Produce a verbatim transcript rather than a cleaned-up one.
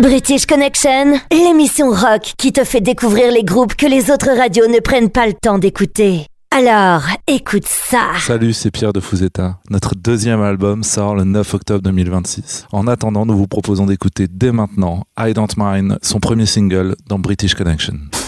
British Connection, l'émission rock qui te fait découvrir les groupes que les autres radios ne prennent pas le temps d'écouter. Alors, écoute ça. Salut, c'est Pierre de Fouzeta. Notre deuxième album sort le neuf octobre deux mille vingt-six. En attendant, nous vous proposons d'écouter dès maintenant I Don't Mind, son premier single dans British Connection.